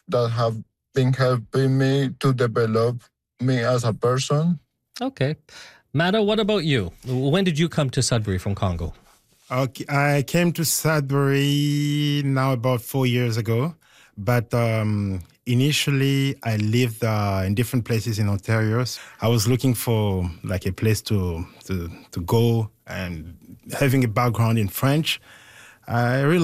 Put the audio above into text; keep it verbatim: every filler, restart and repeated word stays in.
that have been helping me to develop me as a person. Okay. Mada, what about you? When did you come to Sudbury from Congo? Okay, I came to Sudbury now about four years ago, but um, initially I lived uh, in different places in Ontario. I was looking for like a place to to to go, and having a background in French, I realized